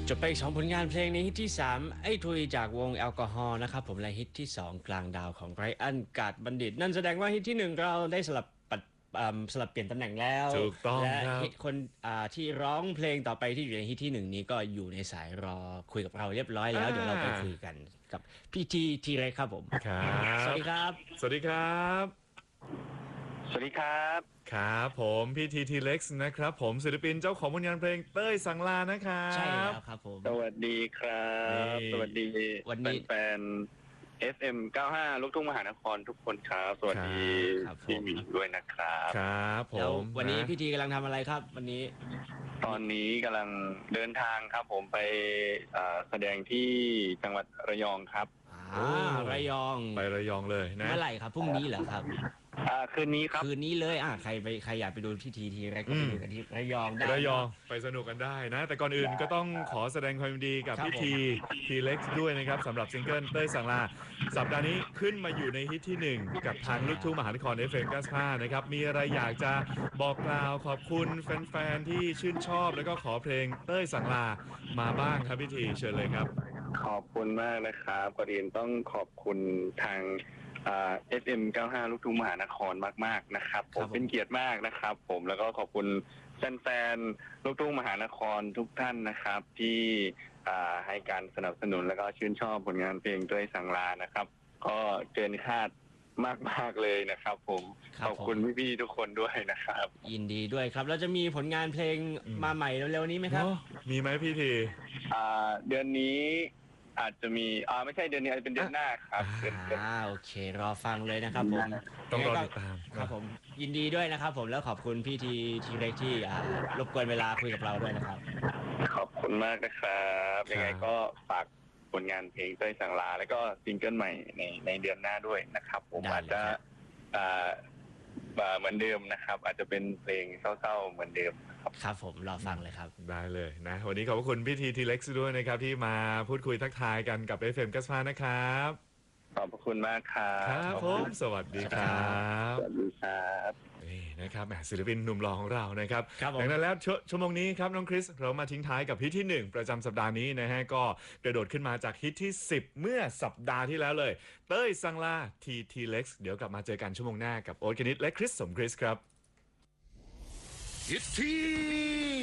จบไปอีก2ผลงานเพลงในฮิตที่3ไอ้ทุยจากวงแอลกอฮอล์นะครับผมและฮิตที่2กลางดาวของไรอันกาดบัณฑิตนั่นแสดงว่าฮิตที่1เราได้สลับเปลี่ยนตำแหน่งแล้วถูกต้องและครับฮิตคนที่ร้องเพลงต่อไปที่อยู่ในฮิตที่1นี้ก็อยู่ในสายรอคุยกับเราเรียบร้อยแล้วเดี๋ยวเราไปคุยกันกับพี่ทีเรครับผมครับสวัสดีครับสวัสดีครับสวัสดีครับครับผมพี่ทีเล็กซ์นะครับผมศิลปินเจ้าของผลงานเพลงเต้ยสังลานะครับใช่แล้วครับผมสวัสดีครับสวัสดีวันนี้แฟน FM 95ลูกทุ่งมหานครทุกคนครับสวัสดีพี่หมีด้วยนะครับครับผแล้วมวันนี้พี่ทีกำลังทำอะไรครับวันนี้ตอนนี้กำลังเดินทางครับผมไปแสดงที่จังหวัดระยองครับระยองไประยองเลยนะเมื่อไหร่ครับพรุ่งนี้เหรอครับคืนนี้ครับคืนนี้เลยใครอยากไปดูที่ทีแรกก็ไปดูกันที่ระยองได้ระยองไปสนุกกันได้นะแต่ก่อนอื่นก็ต้องขอแสดงความยินดีกับพี่ทีเล็กซ์ด้วยนะครับสำหรับซิงเกิลเต้ยสังลาสัปดาห์นี้ขึ้นมาอยู่ในฮิตที่1กับทางลูกทุ่งมหานคร FM 95นะครับมีอะไรอยากจะบอกกล่าวขอบคุณแฟนๆที่ชื่นชอบแล้วก็ขอเพลงเต้ยสังลามาบ้างครับพี่ทีเชิญเลยครับขอบคุณมากนะครับก่อนอื่นต้องขอบคุณทางFM 95ลูกทุ่งมหานครมากๆนะครับผมเป็นเกียรติมากนะครับผมแล้วก็ขอบคุณแฟนๆลูกทุ่งมหานครทุกท่านนะครับที่ให้การสนับสนุนแล้วก็ชื่นชอบผลงานเพลงเต้ยสังลานะครับก็เกินคาดมากๆเลยนะครับผมขอบคุณพี่ๆทุกคนด้วยนะครับยินดีด้วยครับแล้วจะมีผลงานเพลงมาใหม่เร็วๆนี้ไหมครับมีไหมพี่ทีเดือนนี้อาจจะมีไม่ใช่เดือนนี้อาจจะเป็นเดือนหน้าครับโอเครอฟังเลยนะครับผมต้องรอติดตามครับผมยินดีด้วยนะครับผมแล้วขอบคุณพี่ทีเล็กที่รบกวนเวลาคุยกับเราด้วยนะครับขอบคุณมากนะครับยังไงก็ฝากผลงานเพลงเต้ยสังลาแล้วก็ซิงเกิลใหม่ในเดือนหน้าด้วยนะครับผมอาจจะเหมือนเดิมนะครับอาจจะเป็นเพลงเศร้าๆเหมือนเดิมครับผมรอฟังเลยครับได้เลยนะวันนี้ขอบคุณพี่ทีเล็กซ์ด้วยนะครับที่มาพูดคุยทักทายกันกับ FM 95นะครับขอบคุณมากครับครับผมสวัสดีครับสวัสดีครับนี่นะครับศิลปินหนุ่มหล่อของเรานะครับดังนั้นแล้วชั่วโมงนี้ครับน้องคริสเรามาทิ้งท้ายกับฮิตที่1ประจำสัปดาห์นี้นะฮะก็กระโดดขึ้นมาจากฮิตที่10เมื่อสัปดาห์ที่แล้วเลยเต้ยสังลาทีเล็กซ์เดี๋ยวกลับมาเจอกันชั่วโมงหน้ากับโอ๊ตกนิษฐ์และคริสสมคริสครับฮิตที่